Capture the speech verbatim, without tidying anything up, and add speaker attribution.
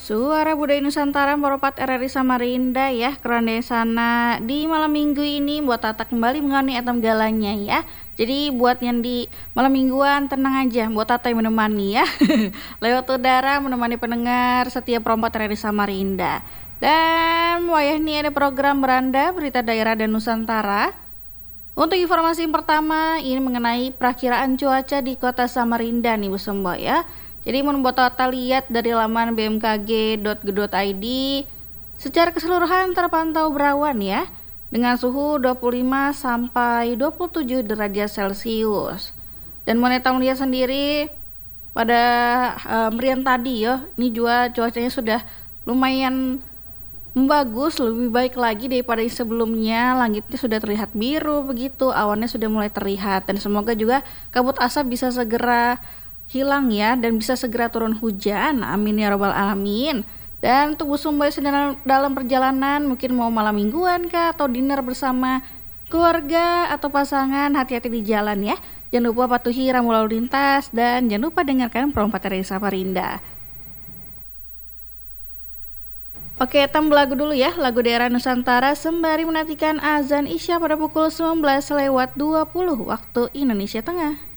Speaker 1: Suara Budaya Nusantara merupakan R R I Samarinda ya, keren deh sana. Di malam minggu ini buat Tata kembali mengalami atam galanya ya. Jadi buat yang di malam mingguan tenang aja, buat Tata yang menemani ya. Lewat udara menemani pendengar setiap perompat R R I Samarinda. Dan wayah nih ada program beranda berita daerah dan Nusantara. Untuk informasi yang pertama, ini mengenai perakiraan cuaca di kota Samarinda nih Bu Sembo ya. Jadi membuat Tata lihat dari laman b m k g titik go titik i d, secara keseluruhan terpantau berawan ya, dengan suhu dua puluh lima sampai dua puluh tujuh derajat Celcius. Dan Moneta melihat sendiri pada uh, merian tadi ya, ini juga cuacanya sudah lumayan bagus, lebih baik lagi daripada yang sebelumnya. Langitnya sudah terlihat biru begitu, awannya sudah mulai terlihat, dan semoga juga kabut asap bisa segera hilang ya, dan bisa segera turun hujan, amin ya robbal alamin. Dan untuk Bu Sumba yang sedang dalam perjalanan, mungkin mau malam mingguan kah atau dinner bersama keluarga atau pasangan, hati-hati di jalan ya. Jangan lupa patuhi rambu lalu lintas, dan jangan lupa dengarkan perompat R R I Samarinda. Oke, tambah lagu dulu ya, lagu daerah Nusantara sembari menantikan azan Isya pada pukul sembilan belas lewat dua puluh waktu Indonesia Tengah.